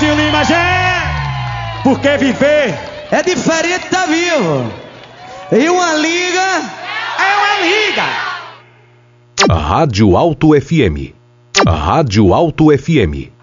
Luizinho Lima, gente. Porque viver é diferente de tá vivo. E uma liga é uma liga. Rádio Alto FM. Rádio Alto FM.